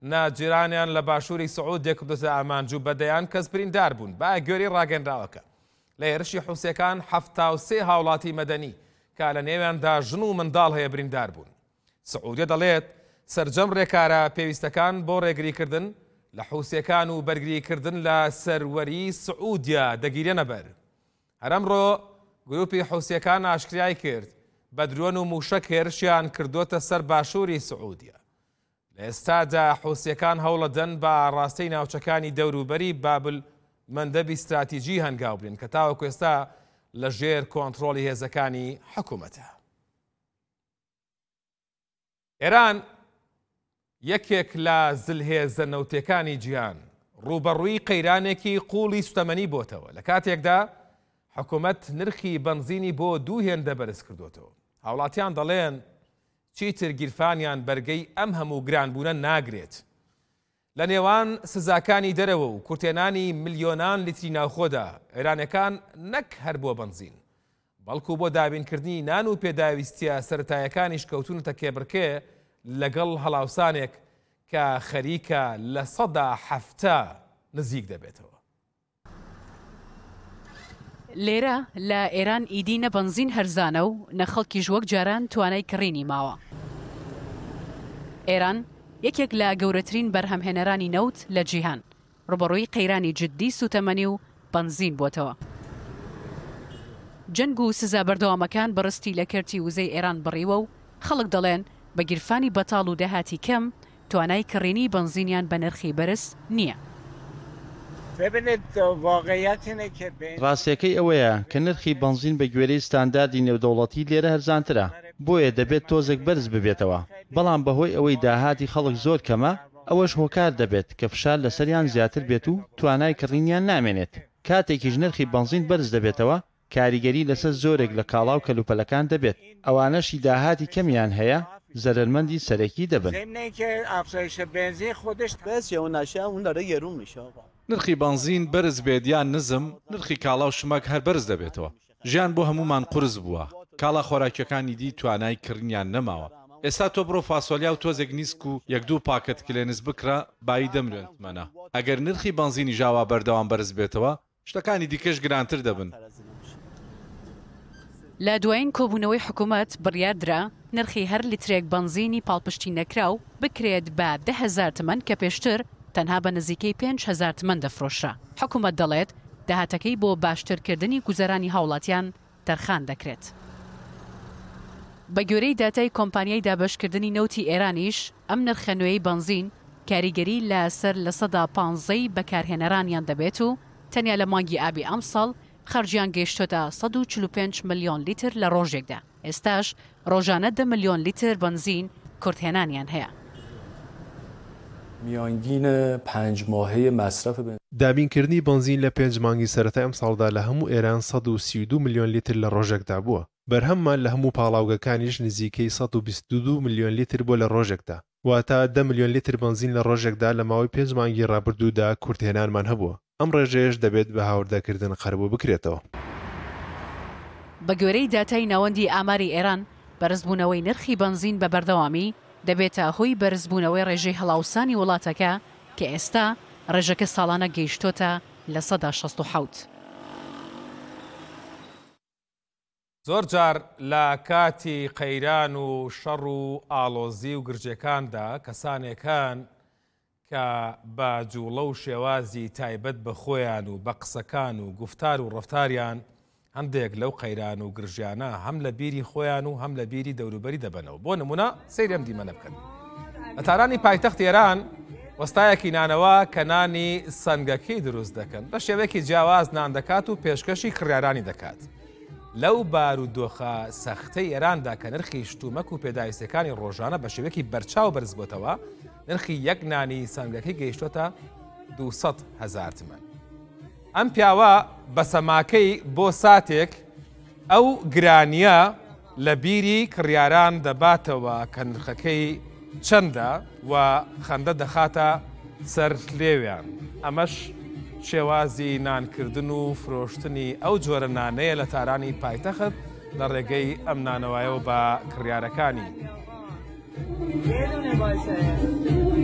ناجیرانیان لە باشووری سعودێک کردوتە ئامانج و بەدەیان کەس بریندار بوون با گوێری ڕاگەندراوەکە لە هێرشی حوسیەکان 73 هاوڵاتی مەدەنی کە لە نێویاندا ژن و منداڵ هەیە بریندار بوون. سعودیە دەڵێت سەرجەم ڕێکارە پێویستەکان بۆ ڕێگریکردن لە حوسیەکان و بەرگریکردن لە سەروەری سعودیا دەگیرێنە بەر. هەرەمڕۆ گروپی حوسیەکان ئاشکرای کرد بە درۆن و موشک هێرشیان کردوتە سەر باشووری سعودیا. لە ئێستادا حوسیەکان هەوڵەدەن بە ڕاستەی ناوچەکانی دەوروبەری بابل مەندەبی استراتیژی هەنگاو بێن کە تاوەکو ئێستا لە ژێر کۆنتڕۆڵی هێزەکانی حکوومەتە. ئێران یەکێک لە زلهێزە نەوتەکانی جیهان ڕوبەڕووی قەیرانێکی قوڵی سوتەمەنی بۆتەوە لە کاتێکدا حکوومەت نرخی بەنزینی بۆ 2 هێندە بەرز کردوتەوە. هاوڵاتیان دەڵێن چیتر گیرفانیان بەرگەی ئەم هەموو گرانبوونە ناگرێت. لە نێوان سزاکانی دەرەوە و کورتێنانی ملیۆنان لیتری ناوخۆدا ئێرانەکان نەک هەر بۆ بەنزین بەڵکو بۆ دابینکردنی نان و پێداویستیە سەرەتایەکانیش کەوتونەتە کێبڕکێ لەگەڵ هەڵاوسانێک کە خەریکە لە 170 نزیک دەبێتەوە. لێرە لە ئێران ئیدی نەبەنزین هەرزانە و نەخەڵکیش وەک جاران توانای کڕینی ماوە. ئێران یەکێک لە گەورەترین بەرهەمهێنەرانی نەوت لە جیهان ڕوبەڕووی قەیرانی جددی سوتەمەنی و بەنزین بۆتەوە. جەنگ و سزا بەردەوامەکان بەڕستی لە کەرتی وزەی ئێران بڕیوە و خەڵک دەڵێن بە گیرفانی بەتاڵ و داهاتی کەم توانای کڕینی بەنزینیان بە نرخی بەرز نییە. ڕاستیەکەی ئەوەیە کە نرخی بەنزین بە گوێرەی ستانداردی نێودەوڵەتی لێرە هەرزانترە بۆیە دەبێت تۆزێک بەرز ببێتەوە بەڵام بەهۆی ئەوەی داهاتی خەڵک زۆر کەمە ئەوەش هۆکار دەبێت کە فشار لەسەریان زیاتر بێت و توانای کڕینیان نامێنێت. کاتێکیش نرخی بەنزین بەرز دەبێتەوە کاریگەری لەسەر زۆرێک لە کاڵا و کەلوپەلەکان دەبێت ئەوانەشی داهاتی کەمیان هەیە زەرمەندی سەرەکی دەبن. نرخی بەنزین بەرز بێت یان نزم نرخی کاڵا و شمەک هەر بەرز دەبێتەوە. ژیان بۆ هەمومان قورس بووە کاڵا خۆراکیەکانی دی توانای کڕینیان نەماوە. ئێستا تۆ بڕۆ فاسۆلیا و تۆزێک نیسک و 1-2 پاکت کلێنس بکرا بای 10 ملیۆن تمەنە. ئەگەر نرخی بەنزینی ژاوا بەردەوام بەرز بێتەوە شتەکانی دیکەش گرانتر دەبن. لە دوایین کۆبوونەوەی حکوومەت بڕیاردرا نرخی هەر لیترێک بەنزینی پاڵپشتی نەکراو بکرێت بە 10,000 تمەن کە پێشتر تەنها بە نزیکەی 5,000 تمەن دەفرۆشرا. حکوومەت دەڵێت داهاتەکەی بۆ باشترکردنی گوزەرانی هاوڵاتیان تەرخان دەکرێت. بە گوێرەی داتای کۆمپانیای دابەشکردنی نەوتی ئێرانیش ئەم نرخە نوێی بەنزین کاریگەری لە سەر لە 115 بەکارهێنەرانیان دەبێت و تەنیا لە مانگی ئابی ئەم ساڵ خەرجیان گەیشتۆتە 145 ملیۆن لیتر لە ڕۆژێکدا. ئێستاش ڕۆژانە 10 ملیۆن لیتر بەنزین کورتهێنانیان هەیە. میانگین 5 ماهەی مەصرف دابینکردنی بەنزین لە 5 مانگی سەرەتای ئەم ساڵدا لە هەموو ئێران 132 ملیۆن لیتر لە ڕۆژێکدا بووە. بەرهەممان لە هەموو پاڵاوگەکانیش نزیکەی 122 ملیۆن لیتر بۆ لە ڕۆژێکدا. واتە 10 ملیۆن لیتر بەنزین لە ڕۆژێکدا لە ماوەی 5 مانگی ڕابردوودا کورتهێنانمان هەبووە. ئەم ڕێژەیەش دەبێت بە هاوردەکردن قەربوو بکرێتەوە. بە گوێرەی داتای ناوەندی ئاماری ئێران بەرزبوونەوەی نرخی بەنزین بە بەردەوامی دەبێتە هۆی بەرزبوونەوەی ڕێژەی هەڵاوسانی وڵاتەکە کە ئێستا ڕێژەکە ساڵانە گەیشتۆتە لە 167. زۆر جار لە کاتی قەیران و شەڕ و ئاڵۆزی و گرجەکاندا کەسانێکان کە بە جوڵە و شێوازی تایبەت بە خۆیان و بە قسەکان و گفتار و ڕفتاریان هەندێک لەو قەیران و گرژیانە هەم لە بیری خۆیان و هەم لە بیری دەوروبەری دەبنەوە. بۆ نمونە سەیرم دیمەنە بکەن. لە تارانی پایتەخت ئێران وەستایەکی نانەوە کە نانی سەنگەکەی دروست دەکەن بە شێوەیەکی جیاواز نان دەکات و پێشکەشی کڕیارانی دەکات. لەو بارودۆخە سەختەی ئێراندا کە نرخی شتومەک و پێداویستەکانی ڕۆژانە بە شێوەیەکی بەرچاو بەرز بۆتەوە نرخی یەک نانی سەنگەکەی گەیشتۆتە 200,000 تمەن. ئەم پیاوە بە سەماکەی بۆ ساتێک ئەو گرانیە لە بیری کڕیاران دەباتەوە کە نرخەکەی چەندە و خەندە دەخاتە سەر لێویان. ئەمەش شێوازی نانکردن و فرۆشتنی ئەو جۆرە نانەیە لە تارانی پایتەخت لە ڕێگەی ئەم نانەوەیەوە بە کڕیارەکانی.